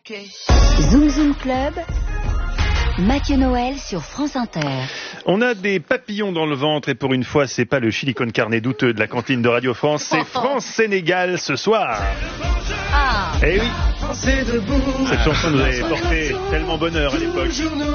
Zoom Zoom Club, Mathieu Noël sur France Inter. On a des papillons dans le ventre et pour une fois, c'est pas le chili con carne douteux de la cantine de Radio France, c'est France-Sénégal ce soir. Ah. Eh oui, cette chanson nous avait porté tellement bonheur à l'époque.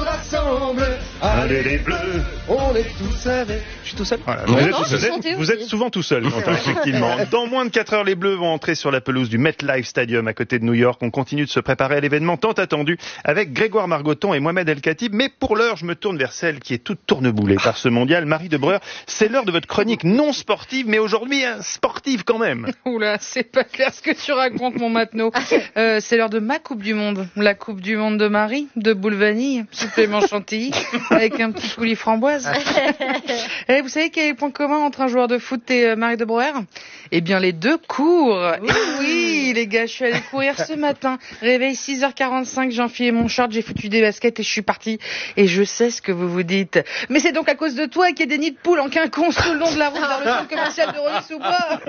Allez les bleus, on est tous avec. Je suis tout seul. Voilà, vous êtes souvent tout seul, Quentin, effectivement. Dans moins de 4 heures, les Bleus vont entrer sur la pelouse du MetLife Stadium à côté de New York. On continue de se préparer à l'événement tant attendu avec Grégoire Margoton et Mohamed El Khatib. Mais pour l'heure, je me tourne vers celle qui est toute tourneboulée par ce mondial, Marie Debreur. C'est l'heure de votre chronique non sportive, mais aujourd'hui sportive quand même. Oula, c'est pas clair ce que tu racontes, mon Matno. C'est l'heure de ma Coupe du Monde. La Coupe du Monde de Marie, de boule vanille, supplément chantilly, avec un petit coulis framboise. Et vous savez quel est le point commun entre un joueur de foot et Marie Debreur ? Eh bien, les deux courent. Et oui, les gars, je suis allée courir ce matin. Réveil 6h45, j'ai enfilé mon short, j'ai foutu des baskets et je suis partie. Et je sais ce que vous vous dites. Mais c'est donc à cause de toi qu'il y a des nids de poules en quinconce tout le long de la route vers le centre commercial de Relis ou pas ?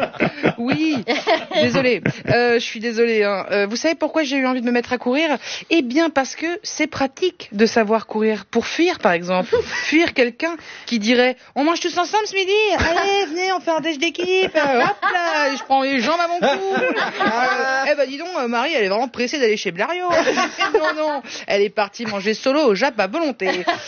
Oui, désolée. Je suis désolée. Vous savez pourquoi j'ai eu envie de me mettre à courir ? Eh bien, parce que c'est pratique de savoir courir. Pour fuir, par exemple. Fuir quelqu'un qui dirait « On mange tous ensemble ce midi ? Allez, venez, on fait un déj d'équipe. Hop là, je prends les jambes à mon cou. » Eh ben dis donc, Marie, elle est vraiment pressée d'aller chez Blériot. Non, elle est partie manger solo au Jap à volonté.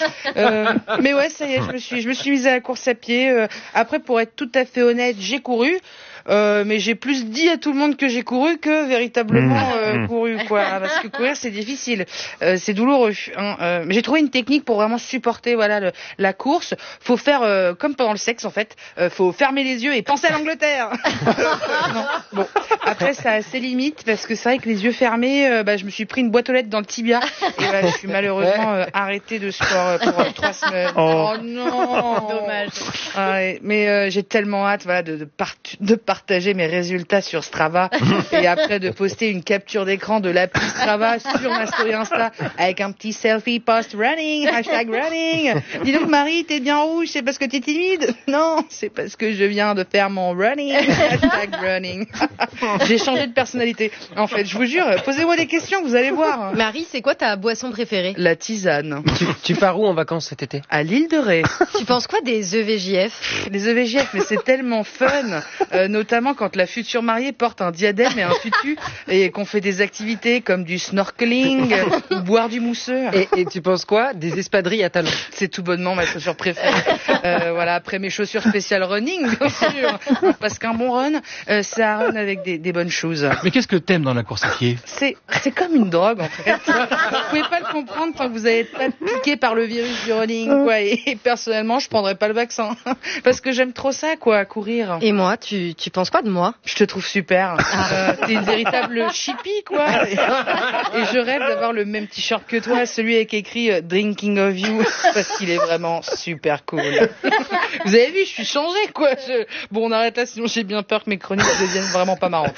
Mais ouais, ça y est, je me suis mise à la course à pied. Après, pour être tout à fait honnête, j'ai couru. Mais j'ai plus dit à tout le monde que j'ai couru que véritablement couru, quoi. Parce que courir, c'est difficile, c'est douloureux. Mais j'ai trouvé une technique pour vraiment supporter, voilà, la course. Faut faire comme pendant le sexe, en fait. Faut fermer les yeux et penser à l'Angleterre. Non. Bon, après, ça a ses limites parce que c'est vrai que les yeux fermés, je me suis pris une boîte aux lettres dans le tibia et je suis malheureusement arrêtée de sport pour 3 semaines. Oh non, dommage. Ouais, mais j'ai tellement hâte, voilà, de partager mes résultats sur Strava et après de poster une capture d'écran de l'appli Strava sur ma story Insta avec un petit selfie post-running, #running. Dis donc Marie, t'es bien rouge, c'est parce que t'es timide ? Non, c'est parce que je viens de faire mon running, #running. J'ai changé de personnalité. En fait, je vous jure, posez-moi des questions, vous allez voir. Marie, c'est quoi ta boisson préférée ? La tisane. Tu pars où en vacances cet été ? À l'île de Ré. Tu penses quoi des EVJF ? Les EVJF, mais c'est tellement fun, notamment quand la future mariée porte un diadème et un tutu et qu'on fait des activités comme du snorkeling ou boire du mousseux. Et tu penses quoi des espadrilles à talons ? C'est tout bonnement ma chaussure préférée. Voilà, après mes chaussures spéciales running, bien sûr, parce qu'un bon run, c'est un run avec des bonnes choses. Mais qu'est-ce que t'aimes dans la course à pied ? C'est comme une drogue, en fait. Vous pouvez pas le comprendre tant que vous n'avez pas piqué par le virus du running, quoi. Et personnellement, je prendrais pas le vaccin parce que j'aime trop ça, quoi, courir. Et moi, tu penses quoi de moi ? Je te trouve super. T'es une véritable chippie, quoi. Et je rêve d'avoir le même t-shirt que toi, celui avec écrit Drinking of You, parce qu'il est vraiment super cool. Vous avez vu, je suis changée, quoi. Bon, on arrête là, sinon j'ai bien peur que mes chroniques deviennent vraiment pas marrantes.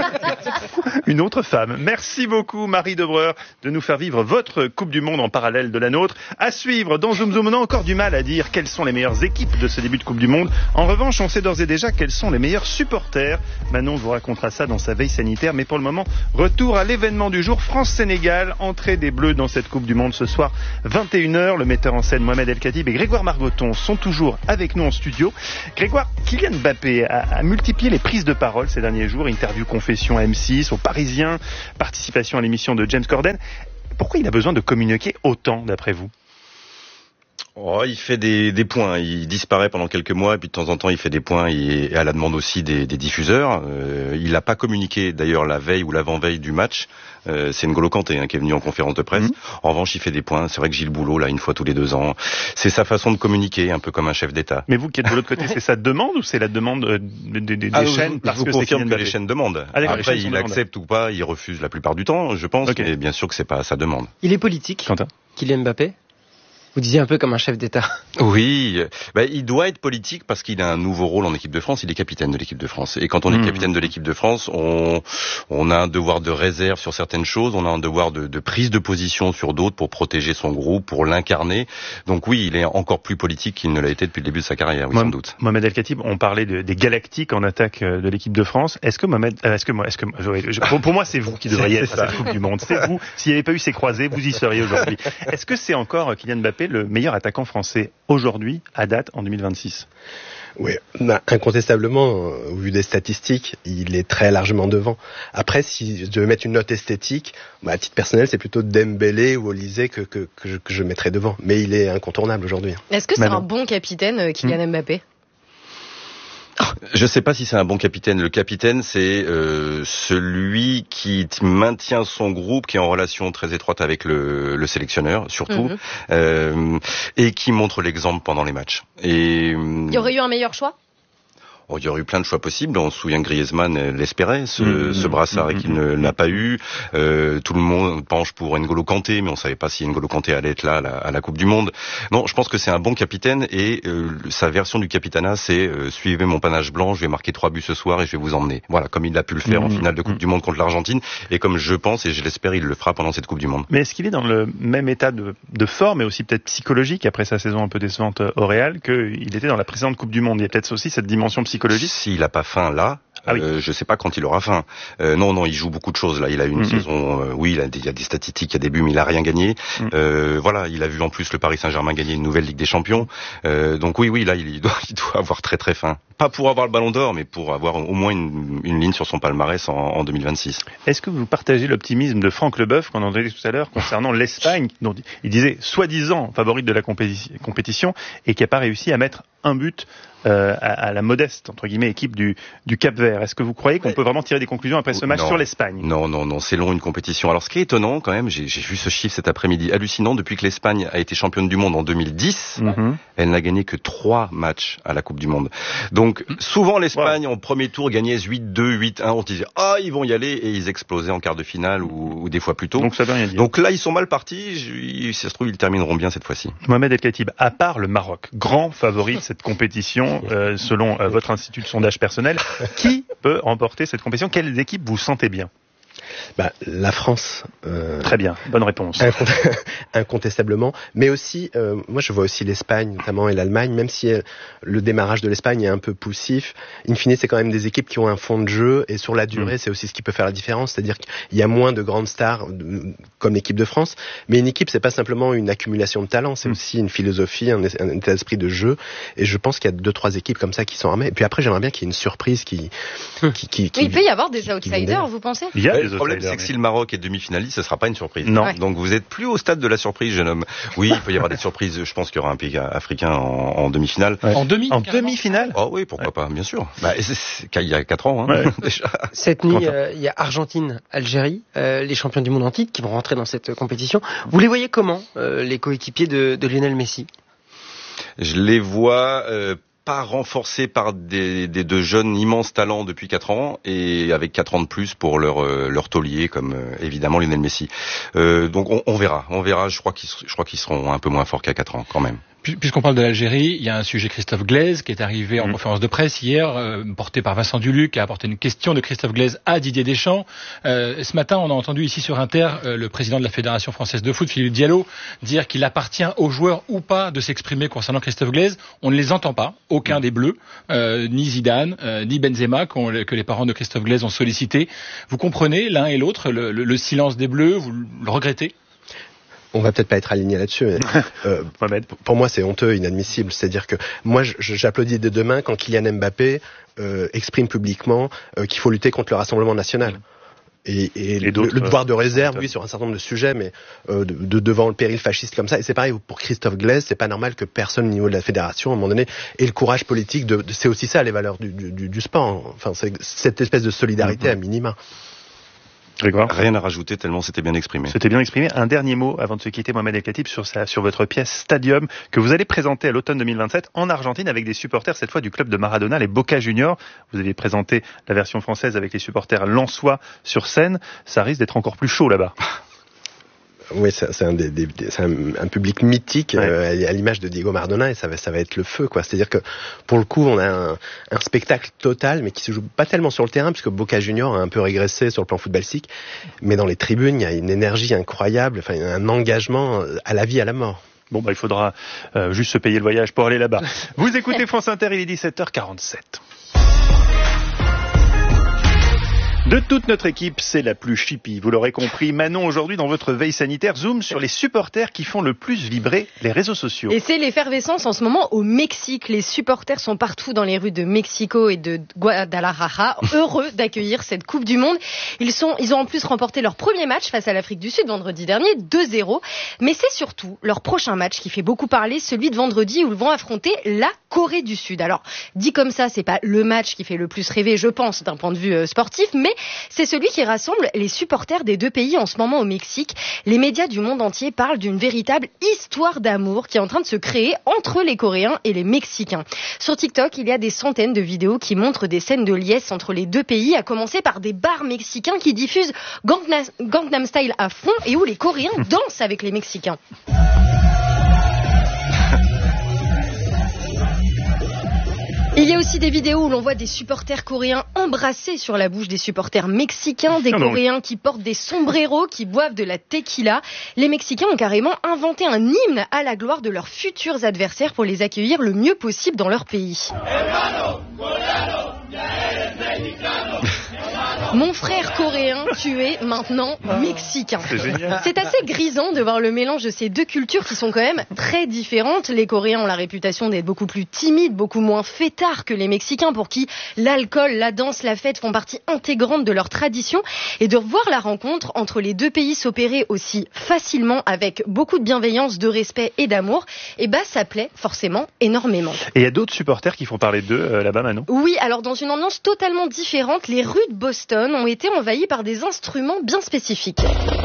Une autre femme. Merci beaucoup, Marie Debreur, de nous faire vivre votre Coupe du Monde en parallèle de la nôtre. À suivre dans Zoom Zoom. On a encore du mal à dire quelles sont les meilleures équipes de ce début de Coupe du Monde. En revanche, on sait d'ores et déjà quels sont les meilleurs supporters. Manon vous racontera ça dans sa veille sanitaire. Mais pour le moment, retour à l'événement du jour. France-Sénégal, entrée des Bleus dans cette Coupe du Monde ce soir, 21h. Le metteur en scène Mohamed El Khatib et Grégoire Margoton sont toujours avec nous en studio. Grégoire, Kylian Mbappé a multiplié les prises de parole ces derniers jours. Interview confession à M6, aux Parisiens, participation à l'émission de James Corden. Pourquoi il a besoin de communiquer autant, d'après vous ? Il fait des points. Il disparaît pendant quelques mois et puis de temps en temps il fait des points et à la demande aussi des diffuseurs. Il n'a pas communiqué d'ailleurs la veille ou l'avant-veille du match. C'est N'Golo Kanté qui est venu en conférence de presse. En revanche, il fait des points. C'est vrai que Gilles Boulot, là, une fois tous les 2 ans. C'est sa façon de communiquer, un peu comme un chef d'État. Mais vous qui êtes de l'autre côté, c'est sa demande ou c'est la demande des chaînes parce que c'est confirme que les chaînes demandent. Après, il accepte ou pas, il refuse la plupart du temps, je pense. Okay. Mais bien sûr que c'est pas sa demande. Il est politique. Quentin. Kylian Mbappé. Vous disiez un peu comme un chef d'État. Oui, il doit être politique parce qu'il a un nouveau rôle en équipe de France. Il est capitaine de l'équipe de France. Et quand on est capitaine de l'équipe de France, on a un devoir de réserve sur certaines choses, on a un devoir de prise de position sur d'autres pour protéger son groupe, pour l'incarner. Donc oui, il est encore plus politique qu'il ne l'a été depuis le début de sa carrière, oui, sans doute. Mohamed El Khatib, on parlait des Galactiques en attaque de l'équipe de France. Pour moi, c'est vous qui devriez être à cette Coupe du Monde. C'est vous. S'il n'y avait pas eu ces croisés, vous y seriez aujourd'hui. Est-ce que c'est encore Kylian Mbappé le meilleur attaquant français aujourd'hui, à date, en 2026? Oui, incontestablement, au vu des statistiques, il est très largement devant. Après, si je devais mettre une note esthétique, à titre personnel, c'est plutôt Dembélé ou Olysée que je mettrais devant. Mais il est incontournable aujourd'hui. Est-ce que c'est un bon capitaine, Kylian Mbappé? Je sais pas si c'est un bon capitaine. Le capitaine, c'est celui qui maintient son groupe, qui est en relation très étroite avec le sélectionneur, surtout, et qui montre l'exemple pendant les matches. Et il y aurait eu un meilleur choix? Il y aurait eu plein de choix possibles. On se souvient que Griezmann l'espérait, ce brassard, et qu'il ne l'a pas eu. Tout le monde penche pour N'Golo Kanté, mais on savait pas si N'Golo Kanté allait être là à la Coupe du Monde. Non, je pense que c'est un bon capitaine, et sa version du capitanat, c'est suivez mon panache blanc, je vais marquer 3 buts ce soir et je vais vous emmener. Voilà, comme il a pu le faire en finale de Coupe du Monde contre l'Argentine, et comme je pense et je l'espère, il le fera pendant cette Coupe du Monde. Mais est-ce qu'il est dans le même état de forme, et aussi peut-être psychologique, après sa saison un peu décevante au Real, qu'il était dans la précédente Coupe du Monde? Il y a peut-être aussi cette dimension psychologique. S'il n'a pas faim là, je sais pas quand il aura faim. Non, il joue beaucoup de choses là. Il a eu une saison, il y a des statistiques, il y a des buts, mais il a rien gagné. Voilà, il a vu en plus le Paris Saint-Germain gagner une nouvelle Ligue des Champions. Donc oui, là, il doit avoir très très faim. Pas pour avoir le Ballon d'Or, mais pour avoir au moins une ligne sur son palmarès en 2026. Est-ce que vous partagez l'optimisme de Franck Leboeuf qu'on entendait tout à l'heure concernant l'Espagne, dont il disait soi-disant favorite de la compétition, et qui n'a pas réussi à mettre un but à la modeste, entre guillemets, équipe du Cap-Vert? Est-ce que vous croyez qu'on peut vraiment tirer des conclusions après ce match sur l'Espagne? Non, c'est long une compétition. Alors ce qui est étonnant quand même, j'ai vu ce chiffre cet après-midi, hallucinant, depuis que l'Espagne a été championne du monde en 2010, elle n'a gagné que 3 matchs à la Coupe du Monde. Donc souvent l'Espagne en premier tour gagnait 8-2, 8-1, on se disait ils vont y aller, et ils explosaient en quart de finale ou des fois plus tôt. Donc ça veut rien dire. Donc là ils sont mal partis, si ça se trouve ils termineront bien cette fois-ci. Mohamed El Khatib, à part le Maroc, grand favori de cette compétition, selon votre institut de sondage personnel, qui peut remporter cette compétition? Quelles équipes vous sentez bien? La France. Très bien, bonne réponse. Incontestablement. Mais aussi, moi je vois aussi l'Espagne notamment et l'Allemagne, même si le démarrage de l'Espagne est un peu poussif, in fine c'est quand même des équipes qui ont un fond de jeu, et sur la durée c'est aussi ce qui peut faire la différence, c'est-à-dire qu'il y a moins de grandes stars comme l'équipe de France, mais une équipe c'est pas simplement une accumulation de talents, c'est aussi une philosophie, un état d'esprit de jeu, et je pense qu'il y a 2-3 équipes comme ça qui sont armées. Et puis après j'aimerais bien qu'il y ait une surprise qui il peut y avoir des outsiders, vous pensez? Il y a des Le problème, c'est que si le Maroc est demi-finaliste, ce sera pas une surprise. Non. Ouais. Donc vous êtes plus au stade de la surprise, jeune homme. Oui, il peut y avoir des surprises. Je pense qu'il y aura un pays africain en demi-finale. Ouais. En demi-finale? Oh oui, pourquoi pas, bien sûr. Il y a 4 ans, déjà. Cette nuit, il y a Argentine-Algérie, les champions du monde en titre qui vont rentrer dans cette compétition. Vous les voyez comment, les coéquipiers de Lionel Messi? Je les vois pas renforcés par de jeunes immenses talents depuis 4 ans, et avec 4 ans de plus pour leur taulier, comme évidemment Lionel Messi. Donc on verra. Je crois qu'ils seront un peu moins forts qu'à 4 ans quand même. Puisqu'on parle de l'Algérie, il y a un sujet Christophe Glaise qui est arrivé en conférence de presse hier, porté par Vincent Duluc, qui a apporté une question de Christophe Glaise à Didier Deschamps. Ce matin, on a entendu ici sur Inter le président de la Fédération française de foot, Philippe Diallo, dire qu'il appartient aux joueurs ou pas de s'exprimer concernant Christophe Glaise. On ne les entend pas, aucun des Bleus, ni Zidane, ni Benzema, que les parents de Christophe Glaise ont sollicité. Vous comprenez l'un et l'autre, le silence des Bleus, vous le regrettez? On va peut-être pas être aligné là-dessus, mais pour moi c'est honteux, inadmissible. C'est-à-dire que moi j'applaudis dès demain quand Kylian Mbappé exprime publiquement qu'il faut lutter contre le Rassemblement national. Et le devoir de réserve, oui, sur un certain nombre de sujets, mais devant le péril fasciste comme ça. Et c'est pareil pour Christophe Glaise, c'est pas normal que personne au niveau de la fédération, à un moment donné, ait le courage politique c'est aussi ça les valeurs du sport. Enfin, c'est cette espèce de solidarité à minima. Grégoire? Rien à rajouter tellement c'était bien exprimé. C'était bien exprimé. Un dernier mot avant de se quitter, Mohamed El Khatib, sur votre pièce Stadium que vous allez présenter à l'automne 2027 en Argentine avec des supporters, cette fois du club de Maradona, les Boca Juniors. Vous avez présenté la version française avec les supporters lensois sur scène. Ça risque d'être encore plus chaud là-bas. Oui, c'est un public mythique, à l'image de Diego Maradona, et ça va être le feu, quoi. C'est-à-dire que pour le coup, on a un spectacle total, mais qui se joue pas tellement sur le terrain, puisque Boca Juniors a un peu régressé sur le plan footballistique, mais dans les tribunes, il y a une énergie incroyable, enfin un engagement à la vie, à la mort. Bon, il faudra juste se payer le voyage pour aller là-bas. Vous écoutez France Inter, il est 17h47. De toute notre équipe, c'est la plus chippie. Vous l'aurez compris, Manon, aujourd'hui, dans votre veille sanitaire, zoom sur les supporters qui font le plus vibrer les réseaux sociaux. Et c'est l'effervescence en ce moment au Mexique. Les supporters sont partout dans les rues de Mexico et de Guadalajara, heureux d'accueillir cette Coupe du Monde. Ils ont en plus remporté leur premier match face à l'Afrique du Sud vendredi dernier, 2-0. Mais c'est surtout leur prochain match qui fait beaucoup parler, celui de vendredi où ils vont affronter la Corée du Sud. Alors, dit comme ça, c'est pas le match qui fait le plus rêver, je pense, d'un point de vue sportif, mais c'est celui qui rassemble les supporters des deux pays en ce moment au Mexique. Les médias du monde entier parlent d'une véritable histoire d'amour qui est en train de se créer entre les Coréens et les Mexicains. Sur TikTok, il y a des centaines de vidéos qui montrent des scènes de liesse entre les deux pays, à commencer par des bars mexicains qui diffusent Gangnam Style à fond et où les Coréens dansent avec les Mexicains. Il y a aussi des vidéos où l'on voit des supporters coréens embrassés sur la bouche des supporters mexicains, des Coréens qui portent des sombreros, qui boivent de la tequila. Les Mexicains ont carrément inventé un hymne à la gloire de leurs futurs adversaires pour les accueillir le mieux possible dans leur pays. Mon frère coréen, tu es maintenant mexicain. C'est génial. C'est assez grisant de voir le mélange de ces deux cultures qui sont quand même très différentes. Les Coréens ont la réputation d'être beaucoup plus timides, beaucoup moins fêtards que les Mexicains pour qui l'alcool, la danse, la fête font partie intégrante de leur tradition. Et de voir la rencontre entre les deux pays s'opérer aussi facilement avec beaucoup de bienveillance, de respect et d'amour, ça plaît forcément énormément. Et il y a d'autres supporters qui font parler d'eux là-bas, Manon ? Oui, alors dans une ambiance totalement différente, les rues de Boston ont été envahies par des instruments bien spécifiques.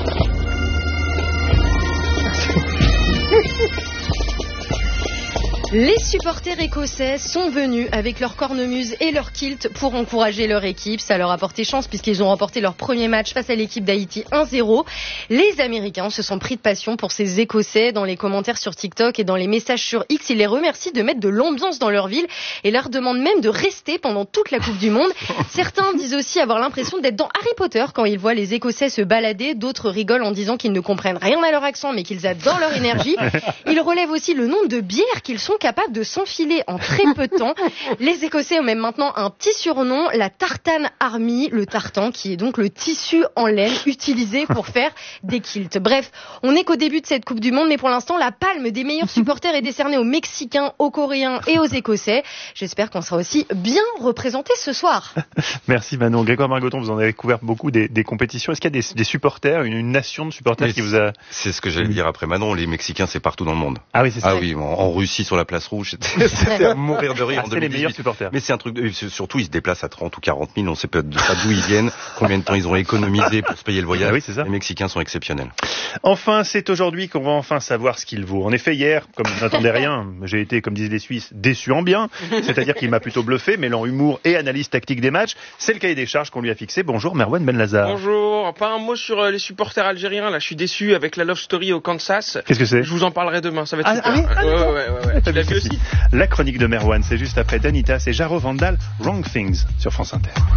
Les supporters écossais sont venus avec leur cornemuse et leur kilt pour encourager leur équipe. Ça leur a porté chance puisqu'ils ont remporté leur premier match face à l'équipe d'Haïti 1-0. Les Américains se sont pris de passion pour ces Écossais. Dans les commentaires sur TikTok et dans les messages sur X, ils les remercient de mettre de l'ambiance dans leur ville et leur demandent même de rester pendant toute la Coupe du Monde. Certains disent aussi avoir l'impression d'être dans Harry Potter quand ils voient les Écossais se balader. D'autres rigolent en disant qu'ils ne comprennent rien à leur accent mais qu'ils adorent leur énergie. Ils relèvent aussi le nombre de bières qu'ils sont capables de s'enfiler en très peu de temps. Les Écossais ont même maintenant un petit surnom, la Tartan Army, le tartan qui est donc le tissu en laine utilisé pour faire des kilts. Bref, on n'est qu'au début de cette Coupe du Monde, mais pour l'instant, la palme des meilleurs supporters est décernée aux Mexicains, aux Coréens et aux Écossais. J'espère qu'on sera aussi bien représentés ce soir. Merci Manon. Grégoire Margoton, vous en avez couvert beaucoup des compétitions. Est-ce qu'il y a des supporters, une nation de supporters qui vous a... C'est ce que j'allais dire après Manon, les Mexicains c'est partout dans le monde. Ah oui, c'est ça. Ah oui, en Russie sur la place rouge, c'était à mourir de rire en 2018. C'est les meilleurs supporters. Mais c'est un truc, surtout ils se déplacent à 30 ou 40 000, on sait pas d'où ils viennent, combien de temps ils ont économisé pour se payer le voyage. Ah oui, c'est ça. Les Mexicains sont exceptionnels. Enfin, c'est aujourd'hui qu'on va enfin savoir ce qu'il vaut. En effet, hier, comme je n'attendais rien, j'ai été, comme disent les Suisses, déçu en bien. C'est-à-dire qu'il m'a plutôt bluffé, mêlant humour et analyse tactique des matchs. C'est le cahier des charges qu'on lui a fixé. Bonjour, Merwan Benlazar. Bonjour. Pas un mot sur les supporters algériens. Là, je suis déçu avec la love story au Kansas. Qu'est-ce que c'est ? Je vous en parlerai demain. Ça va être super. Ouais. Tu l'as vu aussi ? La chronique de Merwan, c'est juste après Danitas et Jaro Vandal, Wrong Things sur France Inter.